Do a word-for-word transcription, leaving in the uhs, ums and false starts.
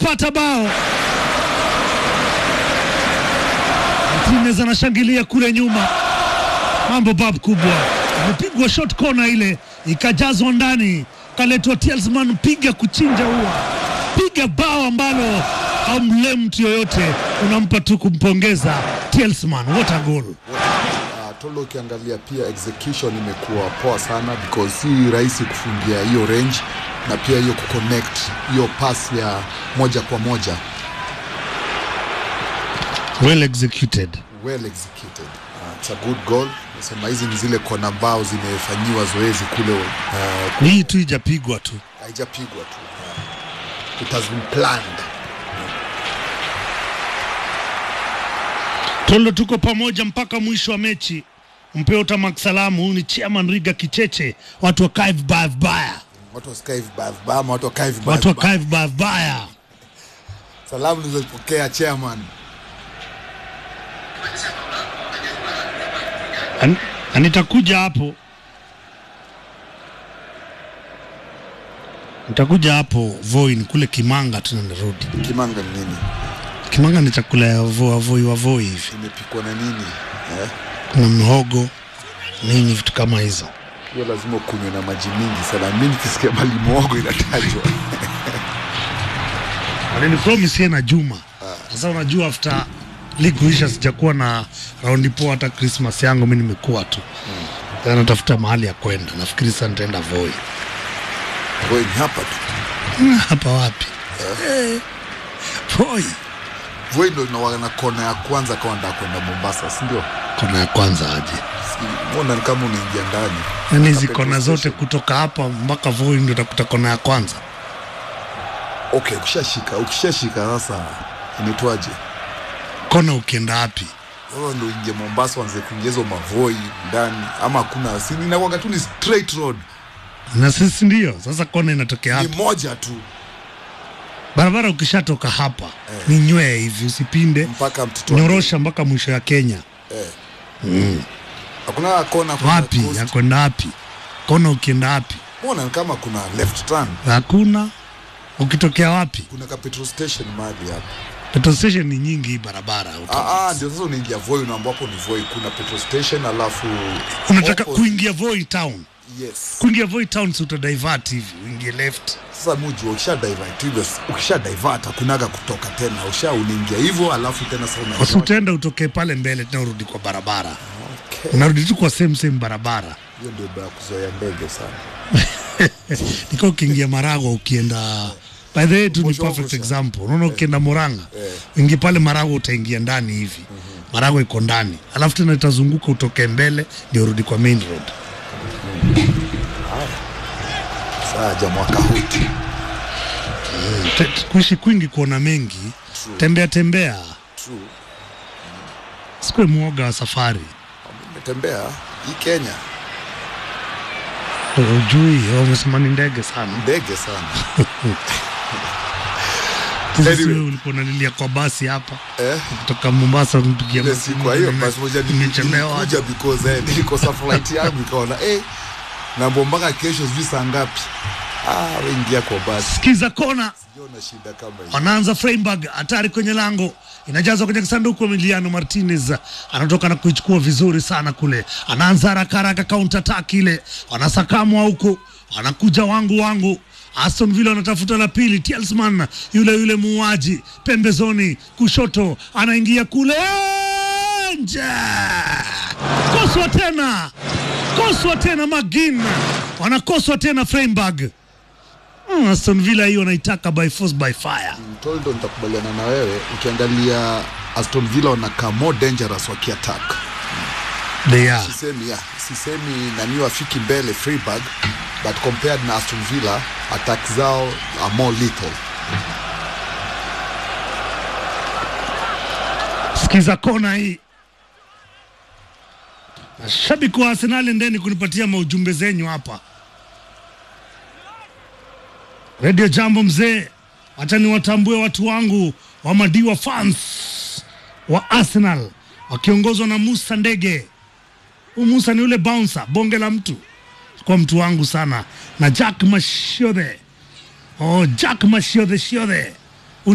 wamepata bao. Martinez anashangilia kule nyuma. Mambo bab kubwa. Amepigwa shot corner ile, ikajazwa ndani. Kaletwa Talisman, piga kuchinja ua. Piga bao ambalo hamle mtu yoyote, unampa tu kumpongeza Talisman. What a goal. Tolo ukiangalia pia execution imekuwa poa sana, because si rahisi kufungia hiyo range na pia hiyo kuconnect hiyo pass ya moja kwa moja. Well executed. Well executed. Uh, it's a good goal. Nasema hizi ni zile kona bao zimefanyiwa zoezi kule. Uh, hii tu haijapigwa tu. Haijapigwa tu. Uh, it has been planned. Tolo tuko pamoja mpaka mwisho wa mechi. Mpeo tamak salamu. Huu ni Chairman Riga Kicheche. Watu wa Kaiv Bavbaya. Watu wa Kaiv Bavbaya. Watu wa Kaiv Bavbaya. Watu wa Kaiv Bavbaya. Salamu nilizopokea Chairman. An anitakuja hapo. Nitakuja hapo Voi, ni kule Kimanga tunarudi. Kimanga ni nini? Kimanga ni chakula ya Voi, Voi wa Voi hivi. Imepikwa na nini? Eh? Kuna mhogo, nini vitu kama hizo. Hiyo lazima kunywe na maji mingi sana. Mimi nikisikia mali mhogo inatajwa. Wale promise yeye na Juma. Sasa unajua after league kuisha sijakuwa na raundi poa, hata Christmas yangu mimi nimekuwa tu. Hmm. Na natafuta mahali ya kwenda. Nafikiri sasa nitaenda Voi. Voi ni hapa tu. Hapa wapi? Eh. Voi. Voi ndio na kona ya kwanza kwa nda kwenda Mombasa, si ndio? Kona ya kwanza aje. Mbona kama unaingia ndani? Yaani hizo kona zote kutoka hapa mpaka Voi ndio utakuta kona ya kwanza. Okay, ukishashika, ukishashika sasa inaitwaje? Kona ukienda wapi? Wewe ndio ingie Mombasa uanze kuingiza Mavoi ndani, ama kuna si inakuwa tu ni straight road. Na sisi ndio. Sasa kona inatokea hapa. Ni moja tu. Barabara ukishatoka hapa eh, ni nywee hivi, usipinde mpaka mtoto nyorosha mpaka mwisho ya Kenya. Eh. Mm. Hakuna kona wapi ya kwenda wapi? Kona ukienda wapi? Mbona kama kuna left turn? Hakuna. Ukitokea wapi? Kuna ka petrol station mahali hapa. Petrol station ni nyingi hii barabara. Ah ah, ndio sasa unaingia Voi, unaambiwa hapo ni Voi, kuna petrol station alafu unataka kuingia Voi town. Yes. Kuingia Voi town si uta divert hivi, uingie left. Sasa mji ukisha divert hivi, ukisha divert kunaga kutoka tena, usha unaingia hivyo alafu tena sasa unaenda. Usitenda utoke pale mbele tena urudi kwa barabara. Okay. Unarudi tu kwa same same barabara. Hiyo ndio bora kuzoea ndege sana. Niko ukiingia Maragwa ukienda, by the way tu ni perfect example. Unaona ukienda Murang'a, ingi pale Maragwa utaingia ndani hivi. Maragwa iko ndani. Alafu tena itazunguka utoke mbele ndio urudi kwa main road. Sasa mwaka huu kuishi kwingi kuona mengi. True. Tembea tembea. True. Sikwe muoga wa safari. Nimetembea hii Kenya. Ujui, umesema ni ndege sana. Ndege sana. Sisi ulikuwa unalilia kwa basi hapa. Eh? Kutoka Mombasa mpigia basi. Kwa hiyo basi moja nimechelewa kuja because eh niko sa flight yangu nikaona eh na mpaka kesho sijui saa ngapi. Ah, wengia kwa basi. Sikiza kona. Siona shida kama hiyo. Wanaanza Freiburg, hatari kwenye lango. Inajazwa kwenye sanduku. Emiliano Martinez anatoka na kuichukua vizuri sana kule. Anaanza haraka haraka counter attack ile. Wanasakamwa huko. Wanakuja wangu wangu. Aston Villa anatafuta la pili. Talisman yule yule muuaji pembezoni kushoto anaingia kule nje. Koswa tena. Koswa tena Magin. Wanakoswa tena Freiburg. Mm, Aston Villa hiyo wanaitaka by force by fire. Toldo nitakubaliana na wewe, ukiangalia Aston Villa wanakaa more dangerous waki-attack. They are. Sisemi ya, sisemi nani wafiki mbele Freiburg, but compared na Aston Villa, attack zao are more lethal. Sikiza kona hii. Shabiki wa Arsenal ndeni kunipatia maujumbe zenyu hapa. Radio Jambo mzee, acha niwatambue watu wangu wa Madiwa fans wa Arsenal wakiongozwa na Musa Ndege. Huyu Musa ni yule bouncer, bonge la mtu. Kwa mtu wangu sana. Na Jack Mashiode. Oh, Jack Mashiode Shiode.